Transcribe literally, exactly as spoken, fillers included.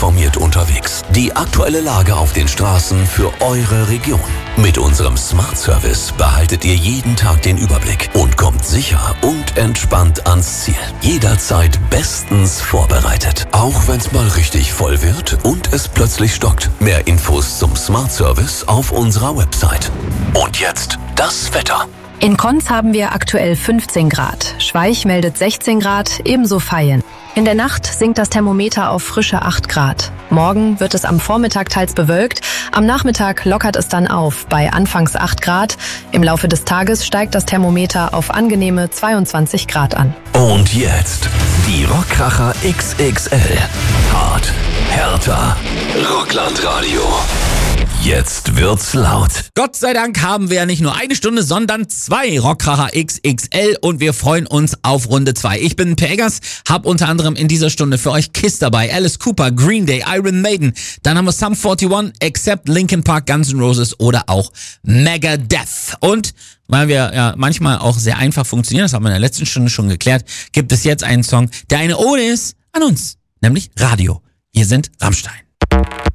informiert unterwegs. Die aktuelle Lage auf den Straßen für eure Region. Mit unserem Smart Service behaltet ihr jeden Tag den Überblick und kommt sicher und entspannt ans Ziel. Jederzeit bestens vorbereitet. Auch wenn es mal richtig voll wird und es plötzlich stockt. Mehr Infos zum Smart Service auf unserer Website. Und jetzt das Wetter. In Konz haben wir aktuell fünfzehn Grad. Schweich meldet sechzehn Grad, ebenso Vaihingen. In der Nacht sinkt das Thermometer auf frische acht Grad. Morgen wird es am Vormittag teils bewölkt. Am Nachmittag lockert es dann auf bei anfangs acht Grad. Im Laufe des Tages steigt das Thermometer auf angenehme zweiundzwanzig Grad an. Und jetzt die Rockkracher X X L. Hart, härter, Rocklandradio. Jetzt wird's laut. Gott sei Dank haben wir ja nicht nur eine Stunde, sondern zwei Rockkracher X X L und wir freuen uns auf Runde zwei. Ich bin Per Eggers, hab unter anderem in dieser Stunde für euch Kiss dabei, Alice Cooper, Green Day, Iron Maiden, dann haben wir Sum einundvierzig, Accept, Linkin Park, Guns N' Roses oder auch Megadeth. Und weil wir ja manchmal auch sehr einfach funktionieren, das haben wir in der letzten Stunde schon geklärt, gibt es jetzt einen Song, der eine Ode ist an uns, nämlich Radio. Hier sind Rammstein.